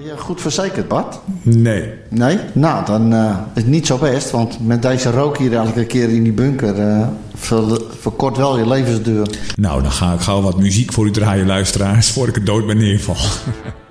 Ben je goed verzekerd, Bart? Nee. Nee? Nou, dan is het niet zo best. Want met deze rook hier elke keer in die bunker... verkort wel je levensduur. Nou, dan ga ik gauw wat muziek voor u draaien, luisteraars... voor ik het dood ben neerval.